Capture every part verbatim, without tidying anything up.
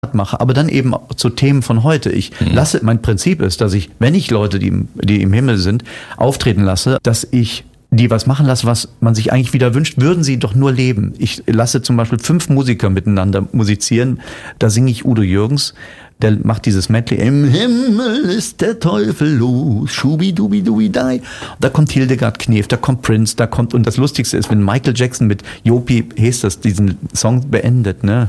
mache, aber dann eben zu Themen von heute. Ich mhm. lasse, mein Prinzip ist, dass ich, wenn ich Leute, die im, die im Himmel sind, auftreten lasse, dass ich die was machen lasse, was man sich eigentlich wieder wünscht, würden sie doch nur leben. Ich lasse zum Beispiel fünf Musiker miteinander musizieren, da singe ich Udo Jürgens, der macht dieses Medley, im Himmel ist der Teufel los, schubidubidubi-dai. Da kommt Hildegard Knef, da kommt Prince, da kommt, und das Lustigste ist, wenn Michael Jackson mit Jopi Hesters diesen Song beendet, ne?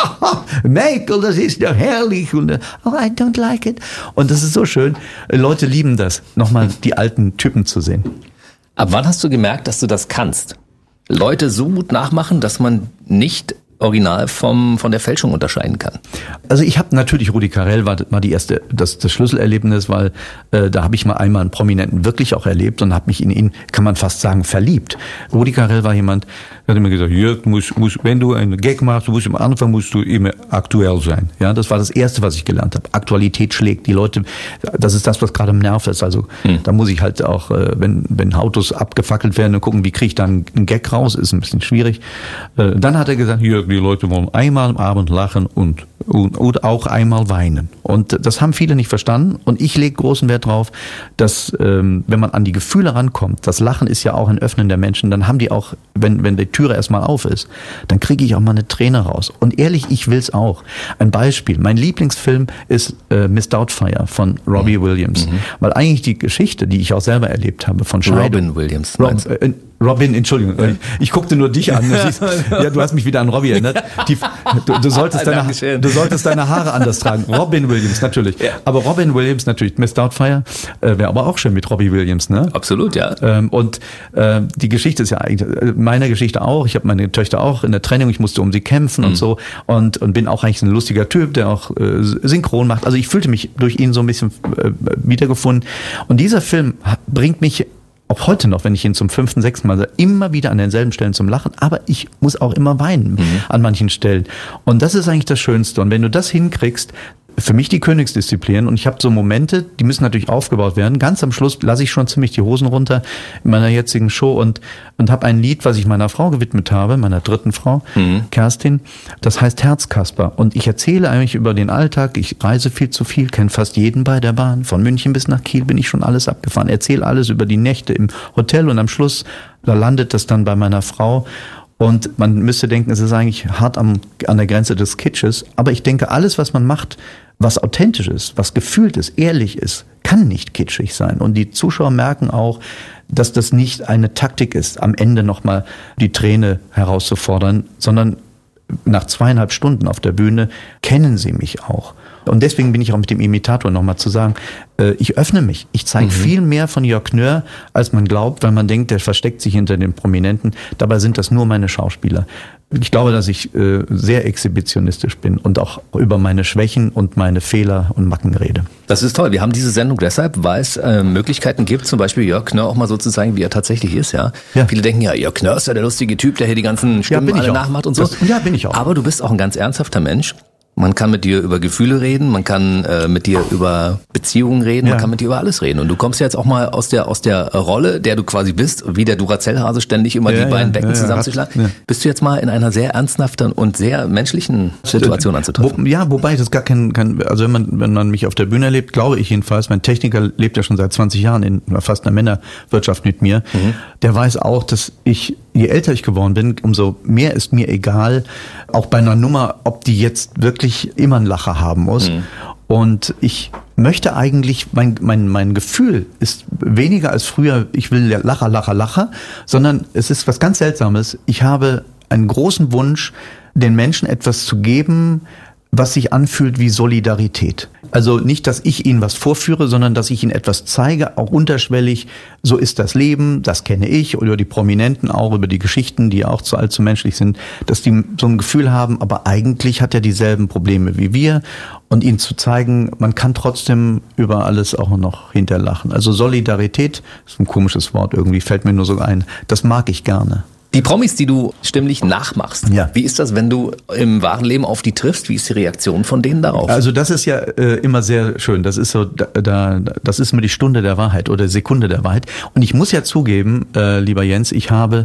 Michael, das ist doch herrlich, und oh, I don't like it. Und das ist so schön. Leute lieben das, nochmal die alten Typen zu sehen. Ab wann hast du gemerkt, dass du das kannst? Leute so gut nachmachen, dass man nicht original vom von der Fälschung unterscheiden kann. Also ich habe natürlich, Rudi Carrell war, war die erste, das, das Schlüsselerlebnis, weil äh, da habe ich mal einmal einen Prominenten wirklich auch erlebt und habe mich in ihn, kann man fast sagen, verliebt. Rudi Carrell war jemand, der hat immer gesagt, Jörg, musst, musst, wenn du einen Gag machst, du musst am Anfang musst du immer aktuell sein. Ja, das war das Erste, was ich gelernt habe. Aktualität schlägt. Die Leute, das ist das, was gerade im Nerv ist. Also hm. da muss ich halt auch, äh, wenn wenn Autos abgefackelt werden, und gucken, wie kriege ich dann einen Gag raus, ist ein bisschen schwierig. Äh, dann hat er gesagt, Jörg, die Leute wollen einmal am Abend lachen und, und, und auch einmal weinen. Und das haben viele nicht verstanden. Und ich lege großen Wert drauf, dass ähm, wenn man an die Gefühle rankommt, das Lachen ist ja auch ein Öffnen der Menschen, dann haben die auch, wenn wenn die Türe erstmal auf ist, dann kriege ich auch mal eine Träne raus. Und ehrlich, ich will's auch. Ein Beispiel, mein Lieblingsfilm ist äh, Miss Doubtfire von Robbie mhm. Williams. Mhm. Weil eigentlich die Geschichte, die ich auch selber erlebt habe, von Scheidung. Robin Williams. Rob, äh, Robin, Entschuldigung, ja. ich, ich guckte nur dich an. Ja, du hast mich wieder an Robbie erinnert. Die, du, du, solltest deine, du solltest deine Haare anders tragen. Robin Williams, natürlich. Ja. Aber Robin Williams, natürlich. Miss Doubtfire äh, wäre aber auch schön mit Robbie Williams, ne? Absolut, ja. Ähm, und äh, die Geschichte ist ja eigentlich, äh, meine Geschichte auch. Ich habe meine Töchter auch in der Trennung, ich musste um sie kämpfen mhm. und so. Und, und bin auch eigentlich ein lustiger Typ, der auch äh, synchron macht. Also ich fühlte mich durch ihn so ein bisschen äh, wiedergefunden. Und dieser Film bringt mich auch heute noch, wenn ich ihn zum fünften, sechsten Mal sehe, immer wieder an denselben Stellen zum Lachen, aber ich muss auch immer weinen mhm. an manchen Stellen. Und das ist eigentlich das Schönste. Und wenn du das hinkriegst, für mich die Königsdisziplin, und ich habe so Momente, die müssen natürlich aufgebaut werden. Ganz am Schluss lasse ich schon ziemlich die Hosen runter in meiner jetzigen Show und und habe ein Lied, was ich meiner Frau gewidmet habe, meiner dritten Frau, mhm. Kerstin, das heißt Herzkasper. Und ich erzähle eigentlich über den Alltag, ich reise viel zu viel, kenne fast jeden bei der Bahn, von München bis nach Kiel bin ich schon alles abgefahren, erzähle alles über die Nächte im Hotel und am Schluss, da landet das dann bei meiner Frau. Und man müsste denken, es ist eigentlich hart am, an der Grenze des Kitsches. Aber ich denke, alles, was man macht, was authentisch ist, was gefühlt ist, ehrlich ist, kann nicht kitschig sein. Und die Zuschauer merken auch, dass das nicht eine Taktik ist, am Ende nochmal die Träne herauszufordern, sondern nach zweieinhalb Stunden auf der Bühne kennen sie mich auch. Und deswegen bin ich auch mit dem Imitator nochmal zu sagen, äh, ich öffne mich. Ich zeige mhm. viel mehr von Jörg Knörr, als man glaubt, weil man denkt, der versteckt sich hinter den Prominenten. Dabei sind das nur meine Schauspieler. Ich glaube, dass ich äh, sehr exhibitionistisch bin und auch über meine Schwächen und meine Fehler und Macken rede. Das ist toll. Wir haben diese Sendung deshalb, weil es äh, Möglichkeiten gibt, zum Beispiel Jörg Knörr auch mal so zu zeigen, wie er tatsächlich ist. Ja. ja. Viele denken ja, Jörg Knörr ist ja der lustige Typ, der hier die ganzen Stimmen ja, alle nachmacht und so. Das, ja, bin ich auch. Aber du bist auch ein ganz ernsthafter Mensch. Man kann mit dir über Gefühle reden, man kann äh, mit dir über Beziehungen reden, ja. man kann mit dir über alles reden. Und du kommst ja jetzt auch mal aus der aus der Rolle, der du quasi bist, wie der Duracell-Hase ständig immer ja, die beiden ja, Becken ja, zusammenzuschlagen. Ja. Bist du jetzt mal in einer sehr ernsthaften und sehr menschlichen Situation anzutreffen? Wo, ja, wobei das gar kein, kein also wenn man wenn man mich auf der Bühne erlebt, glaube ich jedenfalls, mein Techniker lebt ja schon seit zwanzig Jahren in fast einer Männerwirtschaft mit mir, mhm. der weiß auch, dass ich, je älter ich geworden bin, umso mehr ist mir egal, auch bei einer Nummer, ob die jetzt wirklich immer einen Lacher haben muss. Mhm. Und ich möchte eigentlich, mein, mein, mein Gefühl ist weniger als früher, ich will Lacher, Lacher, Lacher, sondern es ist was ganz Seltsames. Ich habe einen großen Wunsch, den Menschen etwas zu geben, was sich anfühlt wie Solidarität. Also nicht, dass ich ihnen was vorführe, sondern dass ich ihnen etwas zeige, auch unterschwellig, so ist das Leben, das kenne ich, oder die Prominenten auch, über die Geschichten, die auch zu allzu menschlich sind, dass die so ein Gefühl haben, aber eigentlich hat er dieselben Probleme wie wir, und ihnen zu zeigen, man kann trotzdem über alles auch noch hinterlachen. Also Solidarität, ist ein komisches Wort irgendwie, fällt mir nur so ein, das mag ich gerne. Die Promis, die du stimmlich nachmachst, ja. Wie ist das, wenn du im wahren Leben auf die triffst? Wie ist die Reaktion von denen darauf? Also das ist ja äh, immer sehr schön. Das ist so, da, da, das ist mir die Stunde der Wahrheit oder Sekunde der Wahrheit. Und ich muss ja zugeben, äh, lieber Jens, ich habe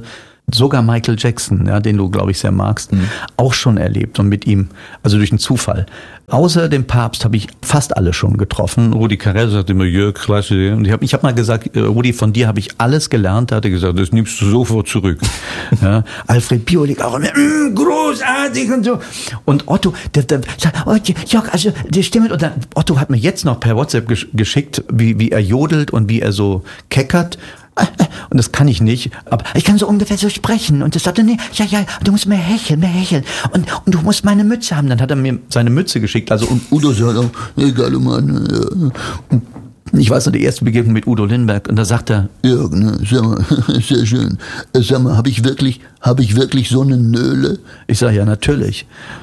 sogar Michael Jackson, ja, den du, glaube ich, sehr magst, mhm. auch schon erlebt und mit ihm, also durch einen Zufall. Außer dem Papst habe ich fast alle schon getroffen. Rudi Carrell sagte immer, ja, klasse. Und ich habe ich hab mal gesagt, Rudi, von dir habe ich alles gelernt. Da hat er gesagt, das nimmst du sofort zurück. Ja, Alfred Biolik auch immer, mm, großartig und so. Und Otto, der, der sagt, oh, Jörg, also die Stimme. Und dann, Otto hat mir jetzt noch per WhatsApp geschickt, wie, wie er jodelt und wie er so keckert. Und das kann ich nicht, aber ich kann so ungefähr so sprechen. Und das sagte, nee, ja, ja, du musst mehr hecheln, mehr hecheln. Und, und du musst meine Mütze haben. Dann hat er mir seine Mütze geschickt. Also, und Udo sagt auch, egal, Mann. Ja. Und ich weiß noch, die erste Begegnung mit Udo Lindenberg, und da sagt er, Jörg, ne, sag mal, sehr schön. Sag mal, habe ich wirklich, habe ich wirklich so eine Nöle? Ich sage, ja, natürlich.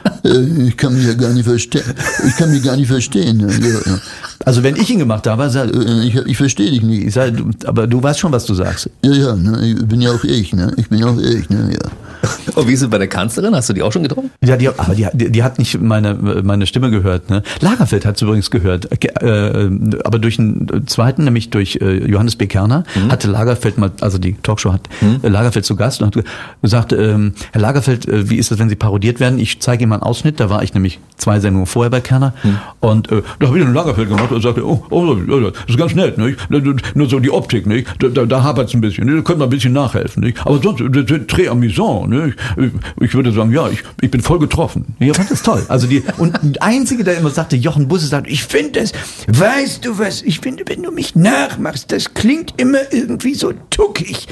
Ich kann mich ja gar nicht verstehen. Ich kann mich gar nicht verstehen. Ja, ja. Also wenn ich ihn gemacht habe, sag, ich, ich verstehe dich nicht. Ich sag, du, aber du weißt schon, was du sagst. Ja, ja, ne, ich bin ja auch ich, ne? Ich bin ja auch ich, ne, ja. Und wie ist es bei der Kanzlerin? Hast du die auch schon getroffen? Ja, die, aber die, die, die hat nicht meine, meine Stimme gehört. Ne? Lagerfeld hat es übrigens gehört, äh, aber durch einen zweiten, nämlich durch äh, Johannes B. Kerner, mhm. hatte Lagerfeld mal, also die Talkshow hat mhm. äh, Lagerfeld zu Gast und hat gesagt, ähm, Herr Lagerfeld, äh, wie ist es, wenn Sie parodiert werden? Ich zeige Ihnen mal einen Ausschnitt, da war ich nämlich zwei Sendungen vorher bei Kerner mhm. und äh, da habe ich den Lagerfeld gemacht und sagte, oh, oh, das ist ganz nett, nicht? Nur so die Optik, nicht? Da, da, da hapert es ein bisschen, da könnte man ein bisschen nachhelfen, nicht? Aber sonst, das ist très amusant, nicht? Ich würde sagen, ja, ich, ich bin voll getroffen. Ich fand das toll. Also die, und der Einzige, der immer sagte, Jochen Busse sagt, ich finde es, weißt du was, ich finde, wenn du mich nachmachst, das klingt immer irgendwie so tuckig.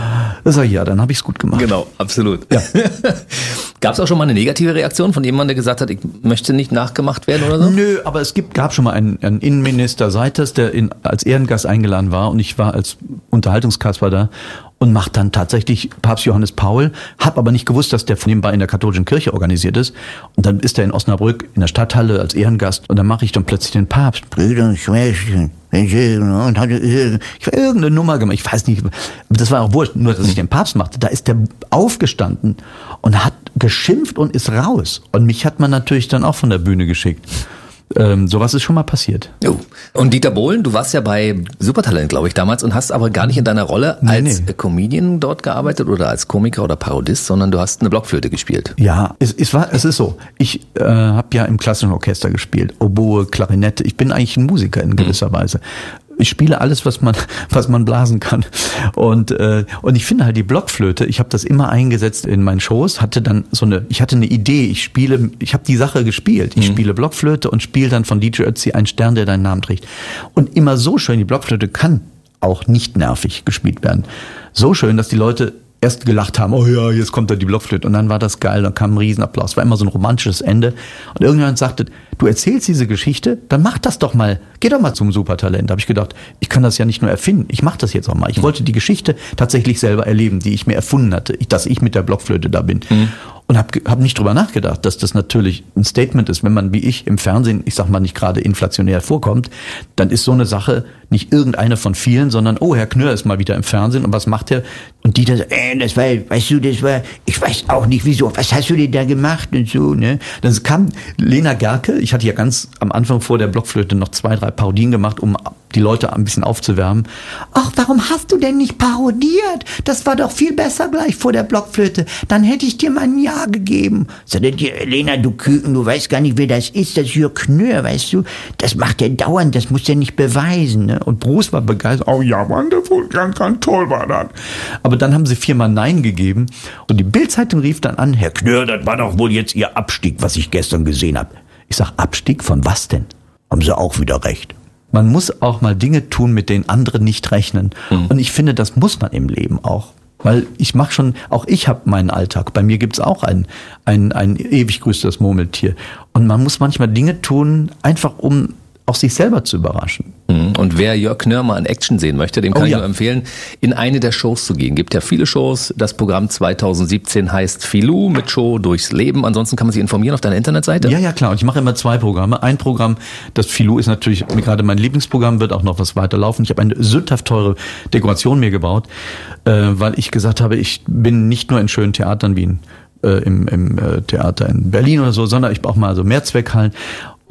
Da sag ich, ja, dann habe ich es gut gemacht. Genau, absolut. Ja. Gab es auch schon mal eine negative Reaktion von jemandem, der gesagt hat, ich möchte nicht nachgemacht werden oder so? Nö, aber es gibt, gab schon mal einen, einen Innenminister Seiters, der in, als Ehrengast eingeladen war und ich war als Unterhaltungskasper da und macht dann tatsächlich Papst Johannes Paul, hab aber nicht gewusst, dass der von nebenbei in der katholischen Kirche organisiert ist. Und dann ist er in Osnabrück in der Stadthalle als Ehrengast und dann mache ich dann plötzlich den Papst. Brüder und Schwestern, und hatte ich war irgendeine Nummer gemacht, ich weiß nicht, das war auch wurscht, nur dass ich den Papst machte. Da ist der aufgestanden und hat geschimpft und ist raus. Und mich hat man natürlich dann auch von der Bühne geschickt. Ähm, sowas ist schon mal passiert. Oh. Und Dieter Bohlen, du warst ja bei Supertalent, glaube ich, damals und hast aber gar nicht in deiner Rolle nee, als nee. Comedian dort gearbeitet oder als Komiker oder Parodist, sondern du hast eine Blockflöte gespielt. Ja, es, es war, es ist so. Ich äh, habe ja im klassischen Orchester gespielt, Oboe, Klarinette. Ich bin eigentlich ein Musiker in gewisser mhm. Weise. Ich spiele alles, was man, was man blasen kann. Und äh, und ich finde halt die Blockflöte. Ich habe das immer eingesetzt in meinen Shows. Hatte dann so eine, ich hatte eine Idee. Ich spiele, ich habe die Sache gespielt. Ich mhm. spiele Blockflöte und spiele dann von D J Ötzi Ein Stern, der deinen Namen trägt. Und immer so schön. Die Blockflöte kann auch nicht nervig gespielt werden. So schön, dass die Leute erst gelacht haben, oh ja, jetzt kommt da die Blockflöte. Und dann war das geil, dann kam ein Riesenapplaus. War immer so ein romantisches Ende. Und irgendjemand sagte, du erzählst diese Geschichte, dann mach das doch mal. Geh doch mal zum Supertalent. Da habe ich gedacht, ich kann das ja nicht nur erfinden, ich mache das jetzt auch mal. Ich wollte die Geschichte tatsächlich selber erleben, die ich mir erfunden hatte, dass ich mit der Blockflöte da bin. Mhm. Und habe hab nicht drüber nachgedacht, dass das natürlich ein Statement ist. Wenn man wie ich im Fernsehen, ich sag mal, nicht gerade inflationär vorkommt, dann ist so eine Sache nicht irgendeine von vielen, sondern, oh, Herr Knörr ist mal wieder im Fernsehen und was macht er? Und die da so, äh, das war, weißt du, das war, ich weiß auch nicht wieso, was hast du denn da gemacht und so, ne? Dann kam Lena Gerke, ich hatte ja ganz am Anfang vor der Blockflöte noch zwei, drei Parodien gemacht, um die Leute ein bisschen aufzuwärmen. Ach, warum hast du denn nicht parodiert? Das war doch viel besser gleich vor der Blockflöte. Dann hätte ich dir mal ein Ja gegeben. Sagte dir, Lena, du Küken, du weißt gar nicht, wer das ist, das ist Jörg Knörr, weißt du? Das macht er dauernd, das muss er nicht beweisen, ne? Und Bruce war begeistert. Oh ja, wonderful, ganz, ganz toll war das. Aber dann haben sie viermal Nein gegeben und die Bild-Zeitung rief dann an, Herr Knörr, das war doch wohl jetzt Ihr Abstieg, was ich gestern gesehen habe. Ich sag, Abstieg von was denn? Haben sie auch wieder recht. Man muss auch mal Dinge tun, mit denen andere nicht rechnen. Mhm. Und ich finde, das muss man im Leben auch. Weil ich mache schon, auch ich habe meinen Alltag. Bei mir gibt's auch ein, ein, ein ewig grüßt das Murmeltier. Und man muss manchmal Dinge tun, einfach um auch sich selber zu überraschen. Und wer Jörg Knörr mal in Action sehen möchte, dem kann oh, ich ja. nur empfehlen, in eine der Shows zu gehen. Gibt ja viele Shows. Das Programm zwanzig siebzehn heißt Filou mit Show durchs Leben. Ansonsten kann man sich informieren auf deiner Internetseite. Ja, ja, klar. Und ich mache immer zwei Programme. Ein Programm, das Filou ist natürlich gerade mein Lieblingsprogramm, wird auch noch was weiterlaufen. Ich habe eine sündhaft teure Dekoration mir gebaut, äh, weil ich gesagt habe, ich bin nicht nur in schönen Theatern wie in, äh, im, im äh, Theater in Berlin oder so, sondern ich brauche mal so Mehrzweckhallen.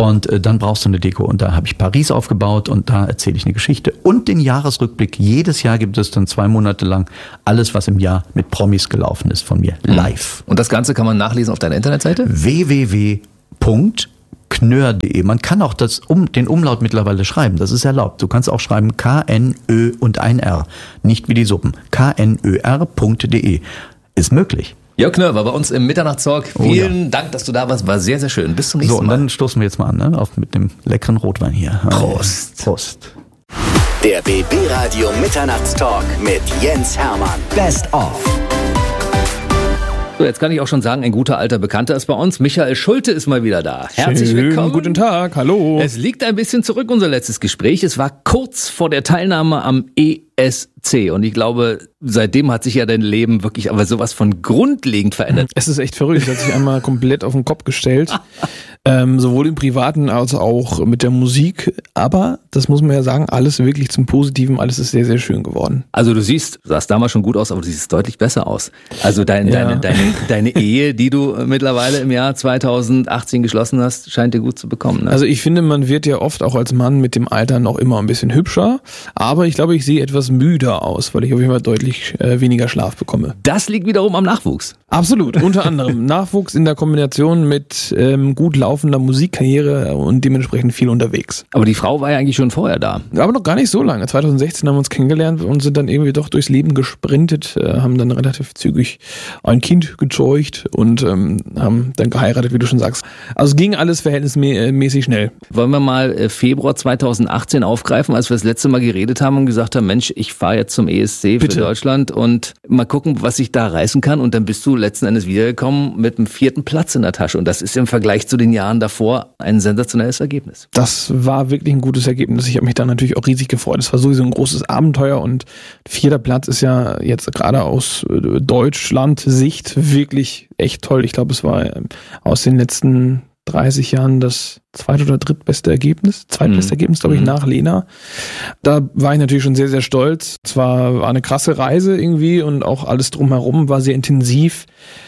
Und äh, dann brauchst du eine Deko. Und da habe ich Paris aufgebaut und da erzähle ich eine Geschichte. Und den Jahresrückblick. Jedes Jahr gibt es dann zwei Monate lang alles, was im Jahr mit Promis gelaufen ist von mir. Live. Und das Ganze kann man nachlesen auf deiner Internetseite? w w w punkt knör punkt de. Man kann auch das, um, den Umlaut mittlerweile schreiben. Das ist erlaubt. Du kannst auch schreiben K N Ö und ein R. Nicht wie die Suppen. K N Ö R punkt de. Ist möglich. Jörg Knör war bei uns im Mitternachtstalk. Vielen oh ja. Dank, dass du da warst. War sehr, sehr schön. Bis zum nächsten Mal. So, und dann stoßen wir jetzt mal an, ne? Auf, mit dem leckeren Rotwein hier. Prost. Prost. Der B B Radio Mitternachtstalk mit Jens Hermann. Best of. So, jetzt kann ich auch schon sagen, ein guter alter Bekannter ist bei uns. Michael Schulte ist mal wieder da. Herzlich Schön, willkommen. Guten Tag, hallo. Es liegt ein bisschen zurück, unser letztes Gespräch. Es war kurz vor der Teilnahme am E S C. Und ich glaube, seitdem hat sich ja dein Leben wirklich aber sowas von grundlegend verändert. Es ist echt verrückt. Es hat sich einmal komplett auf den Kopf gestellt. ähm, sowohl im Privaten als auch mit der Musik. Aber, das muss man ja sagen, alles wirklich zum Positiven. Alles ist sehr, sehr schön geworden. Also du siehst, du sahst damals schon gut aus, aber du siehst deutlich besser aus. Also dein, Ja. deine, deine, deine Ehe, die du mittlerweile im Jahr zweitausendachtzehn geschlossen hast, scheint dir gut zu bekommen. Ne? Also ich finde, man wird ja oft auch als Mann mit dem Alter noch immer ein bisschen hübscher. Aber ich glaube, ich sehe etwas müder aus, weil ich auf jeden Fall deutlich äh, weniger Schlaf bekomme. Das liegt wiederum am Nachwuchs. Absolut, unter anderem Nachwuchs in der Kombination mit ähm, gut laufender Musikkarriere und dementsprechend viel unterwegs. Aber die Frau war ja eigentlich schon vorher da. Aber noch gar nicht so lange. zweitausendsechzehn haben wir uns kennengelernt und sind dann irgendwie doch durchs Leben gesprintet, äh, haben dann relativ zügig ein Kind gezeugt und ähm, haben dann geheiratet, wie du schon sagst. Also es ging alles verhältnismäßig schnell. Wollen wir mal äh, Februar zweitausendachtzehn aufgreifen, als wir das letzte Mal geredet haben und gesagt haben, Mensch, ich fahre jetzt zum E S C für Bitte. Deutschland und mal gucken, was ich da reißen kann. Und dann bist du letzten Endes wiedergekommen mit dem vierten Platz in der Tasche. Und das ist im Vergleich zu den Jahren davor ein sensationelles Ergebnis. Das war wirklich ein gutes Ergebnis. Ich habe mich da natürlich auch riesig gefreut. Es war sowieso ein großes Abenteuer und vierter Platz ist ja jetzt gerade aus Deutschland-Sicht wirklich echt toll. Ich glaube, es war aus den letzten dreißig Jahren das zweit- oder drittbeste Ergebnis. Zweitbeste Mhm. Ergebnis, glaube ich, Mhm. nach Lena. Da war ich natürlich schon sehr, sehr stolz. Es war, war eine krasse Reise irgendwie und auch alles drumherum war sehr intensiv.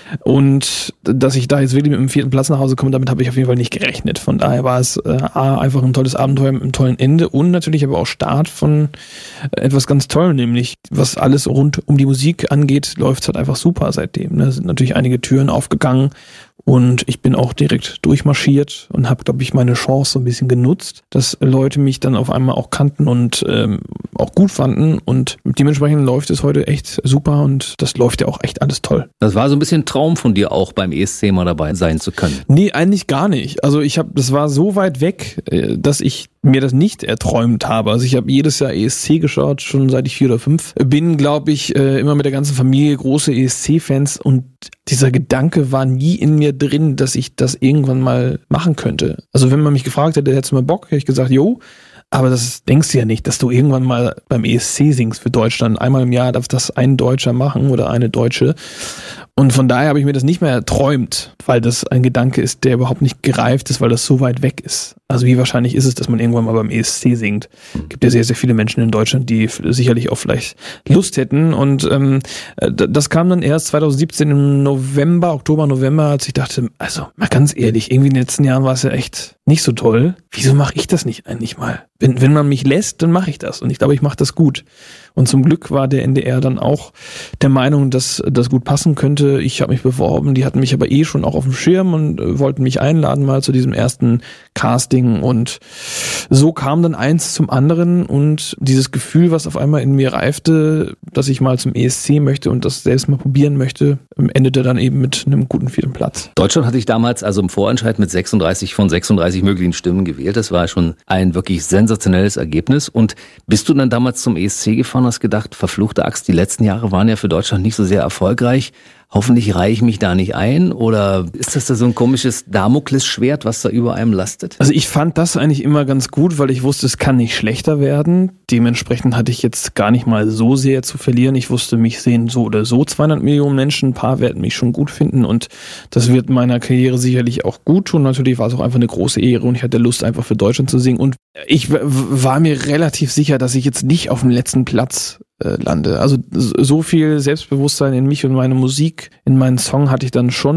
Und dass ich da jetzt wirklich mit dem vierten Platz nach Hause komme, damit habe ich auf jeden Fall nicht gerechnet. Von daher war es äh, A, einfach ein tolles Abenteuer mit einem tollen Ende und natürlich aber auch Start von äh, etwas ganz Tollem, nämlich was alles rund um die Musik angeht, läuft es halt einfach super seitdem. Da sind natürlich einige Türen aufgegangen und ich bin auch direkt durchmarschiert und habe, glaube ich, meine Chance so ein bisschen genutzt, dass Leute mich dann auf einmal auch kannten und ähm, auch gut fanden und dementsprechend läuft es heute echt super und das läuft ja auch echt alles toll. Das war so ein bisschen Traum von dir auch beim E S C mal dabei sein zu können. Nee, eigentlich gar nicht. Also ich habe, das war so weit weg, äh, dass ich mir das nicht erträumt habe. Also ich habe jedes Jahr E S C geschaut, schon seit ich vier oder fünf bin, glaube ich, äh, immer mit der ganzen Familie große E S C-Fans und dieser Gedanke war nie in mir drin, dass ich das irgendwann mal machen könnte. Also wenn man mich gefragt hätte, hättest du mal Bock, hätte ich gesagt, jo. Aber das denkst du ja nicht, dass du irgendwann mal beim E S C singst für Deutschland. Einmal im Jahr darf das ein Deutscher machen oder eine Deutsche. Und von daher habe ich mir das nicht mehr erträumt, weil das ein Gedanke ist, der überhaupt nicht gereift ist, weil das so weit weg ist. Also wie wahrscheinlich ist es, dass man irgendwann mal beim E S C singt? Es gibt ja sehr, sehr viele Menschen in Deutschland, die sicherlich auch vielleicht Lust hätten. Und ähm, das kam dann erst zweitausendsiebzehn im November, Oktober, November, als ich dachte, also mal ganz ehrlich, irgendwie in den letzten Jahren war es ja echt nicht so toll. Wieso mache ich das nicht eigentlich mal? Wenn, wenn man mich lässt, dann mache ich das. Und ich glaube, ich mache das gut. Und zum Glück war der N D R dann auch der Meinung, dass das gut passen könnte. Ich habe mich beworben, die hatten mich aber eh schon auch auf dem Schirm und äh, wollten mich einladen mal zu diesem ersten Casting. Und so kam dann eins zum anderen und dieses Gefühl, was auf einmal in mir reifte, dass ich mal zum E S C möchte und das selbst mal probieren möchte, endete dann eben mit einem guten vierten Platz. Deutschland hatte ich damals also im Vorentscheid mit sechsunddreißig von sechsunddreißig möglichen Stimmen gewählt. Das war schon ein wirklich sensationelles Ergebnis. Und bist du dann damals zum E S C gefahren und hast gedacht, verfluchte Axt, die letzten Jahre waren ja für Deutschland nicht so sehr erfolgreich. Hoffentlich reihe ich mich da nicht ein, oder ist das da so ein komisches Damoklesschwert, was da über einem lastet? Also ich fand das eigentlich immer ganz gut, weil ich wusste, es kann nicht schlechter werden. Dementsprechend hatte ich jetzt gar nicht mal so sehr zu verlieren. Ich wusste, mich sehen so oder so zweihundert Millionen Menschen. Ein paar werden mich schon gut finden und das wird meiner Karriere sicherlich auch gut tun. Natürlich war es auch einfach eine große Ehre und ich hatte Lust, einfach für Deutschland zu singen. Und ich w- war mir relativ sicher, dass ich jetzt nicht auf dem letzten Platz lande. Also so viel Selbstbewusstsein in mich und meine Musik, in meinen Song hatte ich dann schon.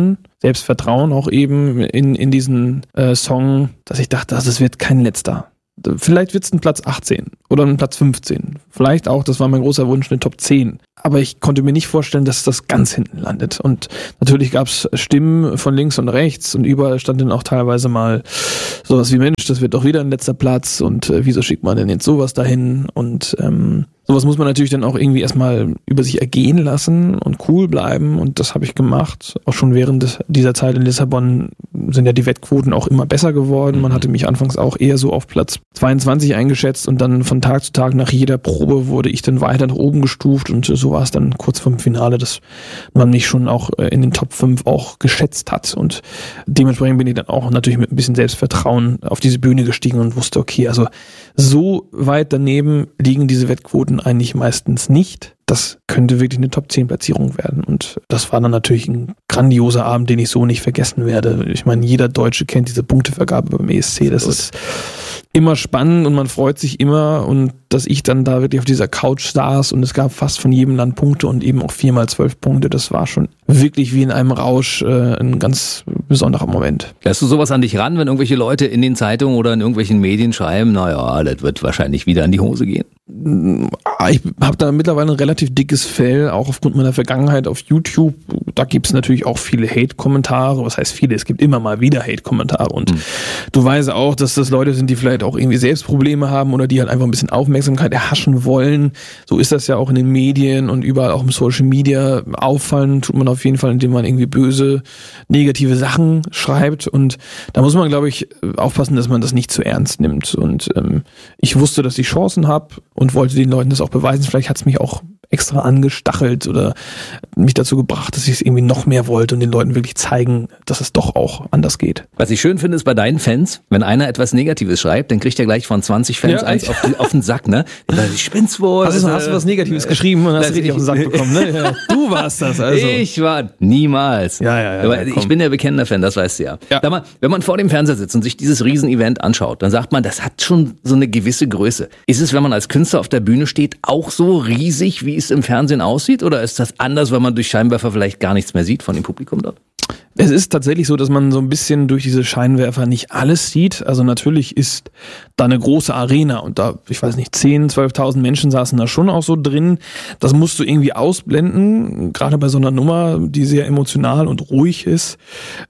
Selbstvertrauen auch eben in, in diesen äh, Song, dass ich dachte, das wird kein letzter. Vielleicht wird es ein Platz achtzehn oder ein Platz fünfzehn. Vielleicht auch, das war mein großer Wunsch, eine Top zehn. Aber ich konnte mir nicht vorstellen, dass das ganz hinten landet. Und natürlich gab es Stimmen von links und rechts und überall stand dann auch teilweise mal sowas wie, Mensch, das wird doch wieder ein letzter Platz und äh, wieso schickt man denn jetzt sowas dahin? Und ähm, sowas muss man natürlich dann auch irgendwie erstmal über sich ergehen lassen und cool bleiben und das habe ich gemacht. Auch schon während des, dieser Zeit in Lissabon sind ja die Wettquoten auch immer besser geworden. Man hatte mich anfangs auch eher so auf Platz zweiundzwanzig eingeschätzt und dann von Tag zu Tag nach jeder Probe wurde ich dann weiter nach oben gestuft und so war es dann kurz vorm Finale, dass man mich schon auch in den Top fünf auch geschätzt hat und dementsprechend bin ich dann auch natürlich mit ein bisschen Selbstvertrauen auf diese Bühne gestiegen und wusste, okay, also so weit daneben liegen diese Wettquoten eigentlich meistens nicht. Das könnte wirklich eine Top zehn Platzierung werden und das war dann natürlich ein grandioser Abend, den ich so nicht vergessen werde. Ich meine, jeder Deutsche kennt diese Punktevergabe beim E S C, das ist immer spannend und man freut sich immer und dass ich dann da wirklich auf dieser Couch saß und es gab fast von jedem Land Punkte und eben auch viermal zwölf Punkte, das war schon wirklich wie in einem Rausch äh, ein ganz besonderer Moment. Lässt du sowas an dich ran, wenn irgendwelche Leute in den Zeitungen oder in irgendwelchen Medien schreiben, naja, das wird wahrscheinlich wieder in die Hose gehen? Ich habe da mittlerweile ein relativ dickes Fell, auch aufgrund meiner Vergangenheit auf YouTube. Da gibt es natürlich auch viele Hate-Kommentare. Was heißt viele? Es gibt immer mal wieder Hate-Kommentare. Und mhm. du weißt auch, dass das Leute sind, die vielleicht auch irgendwie selbst Probleme haben oder die halt einfach ein bisschen Aufmerksamkeit erhaschen wollen. So ist das ja auch in den Medien und überall auch im Social Media. Auffallen tut man auf jeden Fall, indem man irgendwie böse, negative Sachen schreibt. Und da muss man, glaube ich, aufpassen, dass man das nicht zu ernst nimmt. Und ähm, ich wusste, dass ich Chancen habe und wollte den Leuten das auch beweisen. Vielleicht hat es mich auch extra angestachelt oder mich dazu gebracht, dass ich es irgendwie noch mehr wollte und den Leuten wirklich zeigen, dass es doch auch anders geht. Was ich schön finde, ist bei deinen Fans, wenn einer etwas Negatives schreibt, dann kriegt er gleich von zwanzig Fans ja, eins auf, auf den Sack, ne? Ich spinn's wohl. Hast du, hast du was Negatives äh, geschrieben und hast richtig auf den Sack bekommen, ne? Ja. Du warst das, also. Ich war niemals. Ja, ja, ja. Aber ja, ich bin der bekennender Fan, das weißt du ja. ja. Sag mal, wenn man vor dem Fernseher sitzt und sich dieses Riesen-Event anschaut, dann sagt man, das hat schon so eine gewisse Größe. Ist es, wenn man als Künstler auf der Bühne steht, auch so riesig, wie es im Fernsehen aussieht? Oder ist das anders, weil man durch Scheinwerfer vielleicht gar nichts mehr sieht von dem Publikum dort? Es ist tatsächlich so, dass man so ein bisschen durch diese Scheinwerfer nicht alles sieht. Also natürlich ist da eine große Arena und da, ich weiß nicht, zehntausend, zwölftausend Menschen saßen da schon auch so drin. Das musst du irgendwie ausblenden, gerade bei so einer Nummer, die sehr emotional und ruhig ist.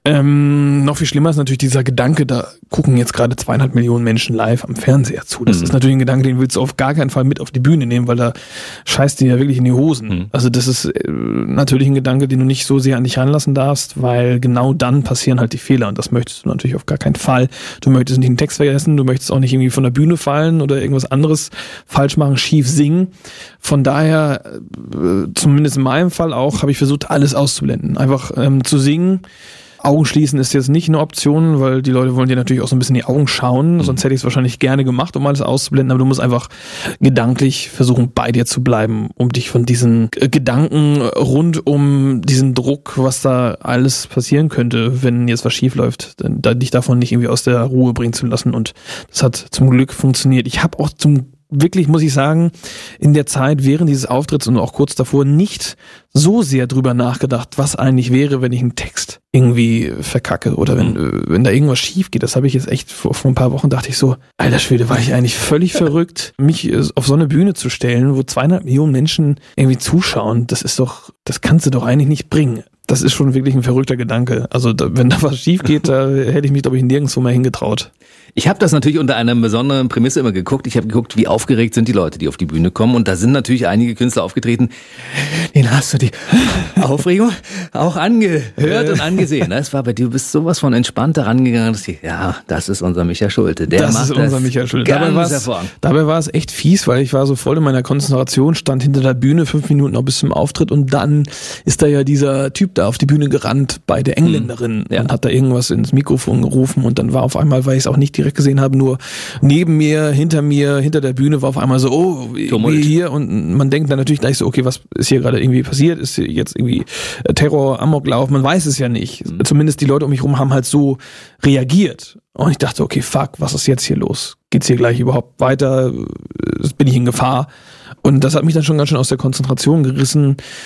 Ähm, noch viel schlimmer ist natürlich dieser Gedanke, da gucken jetzt gerade zweieinhalb Millionen Menschen live am Fernseher zu. Das mhm. ist natürlich ein Gedanke, den willst du auf gar keinen Fall mit auf die Bühne nehmen, weil da scheißt dir ja wirklich in die Hosen. Mhm. Also das ist äh, natürlich ein Gedanke, den du nicht so sehr an dich ranlassen darfst, weil genau dann passieren halt die Fehler und das möchtest du natürlich auf gar keinen Fall. Du möchtest nicht den Text vergessen, du möchtest auch nicht irgendwie von der Bühne fallen oder irgendwas anderes falsch machen, schief singen. Von daher, zumindest in meinem Fall auch, habe ich versucht, alles auszublenden. Einfach ähm, zu singen. Augen schließen ist jetzt nicht eine Option, weil die Leute wollen dir natürlich auch so ein bisschen in die Augen schauen. Sonst hätte ich es wahrscheinlich gerne gemacht, um alles auszublenden. Aber du musst einfach gedanklich versuchen, bei dir zu bleiben, um dich von diesen Gedanken rund um diesen Druck, was da alles passieren könnte, wenn jetzt was schief läuft, dich davon nicht irgendwie aus der Ruhe bringen zu lassen. Und das hat zum Glück funktioniert. Ich habe auch zum wirklich, muss ich sagen, in der Zeit während dieses Auftritts und auch kurz davor nicht so sehr drüber nachgedacht, was eigentlich wäre, wenn ich einen Text irgendwie verkacke oder wenn wenn da irgendwas schief geht. Das habe ich jetzt echt vor, vor ein paar Wochen dachte ich so, alter Schwede, war ich eigentlich völlig verrückt, mich auf so eine Bühne zu stellen, wo zweieinhalb Millionen Menschen irgendwie zuschauen. Das ist doch, das kannst du doch eigentlich nicht bringen. Das ist schon wirklich ein verrückter Gedanke. Also da, wenn da was schief geht, da hätte ich mich, glaube ich, nirgendwo mehr hingetraut. Ich habe das natürlich unter einer besonderen Prämisse immer geguckt. Ich habe geguckt, wie aufgeregt sind die Leute, die auf die Bühne kommen. Und da sind natürlich einige Künstler aufgetreten. Den hast du die Aufregung auch angehört und angesehen. Es war bei dir, du bist sowas von entspannt daran gegangen, dass ich, ja, das ist unser Micha Schulte. Der das macht ist unser das Micha Schulte. Dabei war es, dabei war es echt fies, weil ich war so voll in meiner Konzentration, stand hinter der Bühne fünf Minuten noch bis zum Auftritt und dann ist da ja dieser Typ da auf die Bühne gerannt bei der Engländerin ja. und hat da irgendwas ins Mikrofon gerufen und dann war auf einmal, weil ich es auch nicht direkt gesehen habe, nur neben mir, hinter mir, hinter der Bühne war auf einmal so, oh, wie hier und man denkt dann natürlich gleich so, okay, was ist hier gerade irgendwie passiert? Ist hier jetzt irgendwie Terror, Amoklauf? Man weiß es ja nicht. Mhm. Zumindest die Leute um mich rum haben halt so reagiert und ich dachte, okay, fuck, was ist jetzt hier los? Geht's hier gleich überhaupt weiter? Bin ich in Gefahr? Und das hat mich dann schon ganz schön aus der Konzentration gerissen.